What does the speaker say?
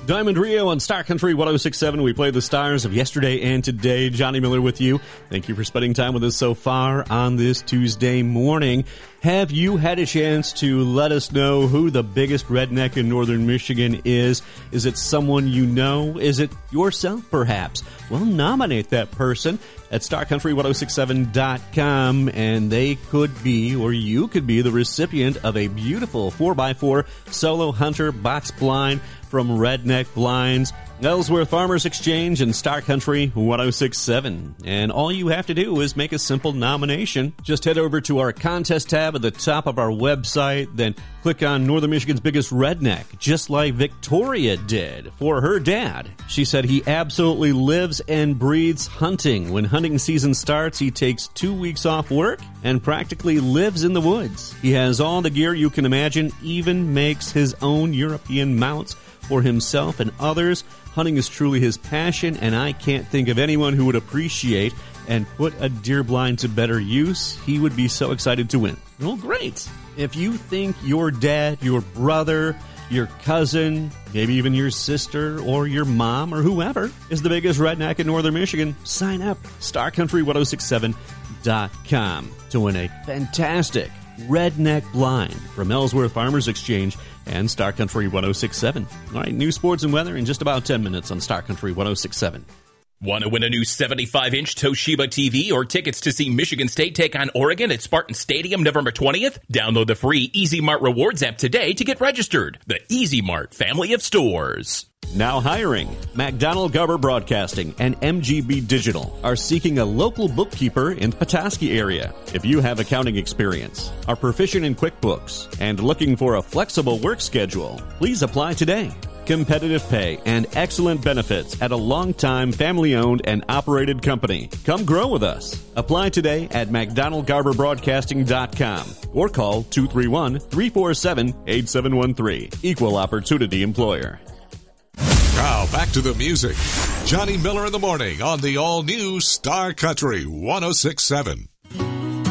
Diamond Rio on Star Country 106.7. We play the stars of yesterday and today. Johnny Miller with you. Thank you for spending time with us so far on this Tuesday morning. Have you had a chance to let us know who the biggest redneck in northern Michigan is? Is it someone you know? Is it yourself, perhaps? Well, nominate that person at starcountry1067.com, and they could be, or you could be, the recipient of a beautiful 4x4 Solo Hunter box blind from Redneck Blinds, Ellsworth Farmers Exchange, and Star Country 106.7. And all you have to do is make a simple nomination. Just head over to our contest tab at the top of our website, then click on Northern Michigan's biggest redneck, just like Victoria did for her dad. She said he absolutely lives and breathes hunting. When hunting season starts, he takes 2 weeks off work and practically lives in the woods. He has all the gear you can imagine, even makes his own European mounts for himself and others. Hunting is truly his passion, and I can't think of anyone who would appreciate and put a deer blind to better use. He would be so excited to win. Well, great. If you think your dad, your brother, your cousin, maybe even your sister or your mom or whoever is the biggest redneck in northern Michigan, sign up. StarCountry1067.com to win a fantastic redneck blind from Ellsworth Farmers Exchange and Star Country 106.7. All right, news, sports, and weather in just about 10 minutes on Star Country 106.7. Want to win a new 75-inch Toshiba TV or tickets to see Michigan State take on Oregon at Spartan Stadium November 20th? Download the free Easy Mart Rewards app today to get registered. The Easy Mart family of stores. Now hiring. McDonald Garber Broadcasting and MGB Digital are seeking a local bookkeeper in the Petoskey area. If you have accounting experience, are proficient in QuickBooks, and looking for a flexible work schedule, please apply today. Competitive pay and excellent benefits at a long-time family-owned and operated company. Come grow with us. Apply today at McDonaldGarberBroadcasting.com or call 231-347-8713. Equal Opportunity Employer. Now back to the music. Johnny Miller in the morning on the all-new Star Country 106.7.